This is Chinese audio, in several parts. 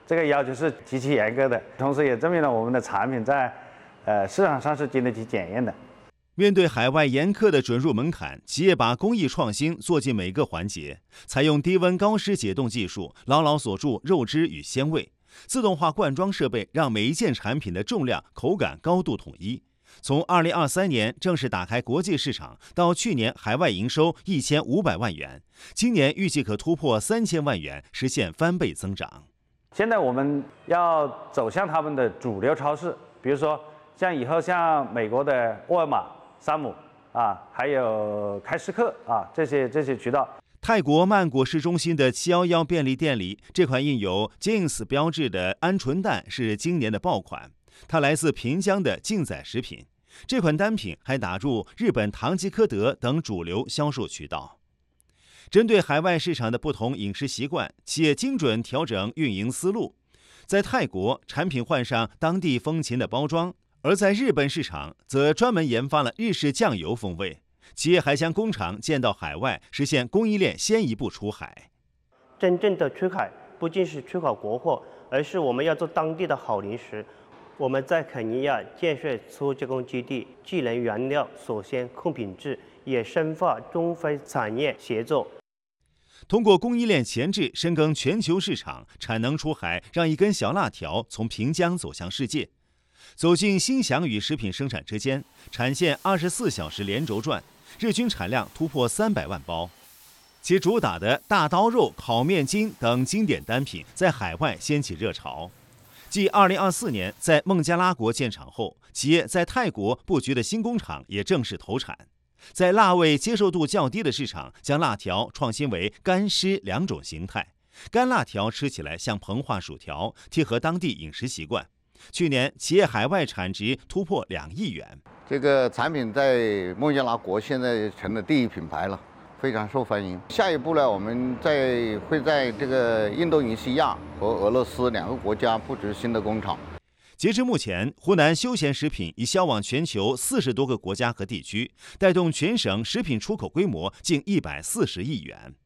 这个要求是极其严格的，同时也证明了我们的产品在市场上是经得起检验的。 面对海外严苛的准入门槛，企业把工艺创新做进每个环节，采用低温高湿解冻技术，牢牢锁住肉汁与鲜味。自动化灌装设备让每一件产品的重量、口感高度统一。从2023年正式打开国际市场，到去年海外营收1500万元，今年预计可突破3000万元，实现翻倍增长。 现在我们要走向他们的主流超市，比如说像以后像美国的沃尔玛、山姆啊，还有开市客啊，这些渠道。 泰国曼谷市中心的711便利店里，这款印有 Jeans 标志的鹌鹑蛋是今年的爆款。它来自平江的劲仔食品，这款单品还打入日本唐吉诃德等主流销售渠道。针对海外市场的不同饮食习惯，企业精准调整运营思路。在泰国，产品换上当地风情的包装；而在日本市场，则专门研发了日式酱油风味。企业还将工厂建到海外，实现供应链先一步出海。 真正的出海不仅是出口国货，而是我们要做当地的好零食。我们在肯尼亚建设初加工基地，既能原料锁鲜控品质，也深化中非产业协作。 通过供应链前置深耕全球市场，产能出海，让一根小辣条从平江走向世界。走进心享与食品生产之间，产线24小时连轴转，日均产量突破300万包。其主打的大刀肉、烤面筋等经典单品在海外掀起热潮。继2024年在孟加拉国建厂后，企业在泰国布局的新工厂也正式投产。在辣味接受度较低的市场，将辣条创新为干湿两种形态。干辣条吃起来像膨化薯条，贴合当地饮食习惯。去年企业海外产值突破2亿元。 这个产品在孟加拉国现在成了第一品牌了，非常受欢迎。下一步呢，我们会在这个印度尼西亚和俄罗斯2个国家布置新的工厂。 截至目前，湖南休闲食品已销往全球40多个国家和地区，带动全省食品出口规模近140亿元。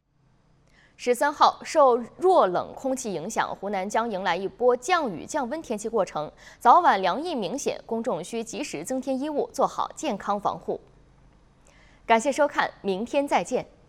13号，受弱冷空气影响，湖南将迎来一波降雨降温天气过程，早晚凉意明显，公众需及时增添衣物，做好健康防护。感谢收看，明天再见。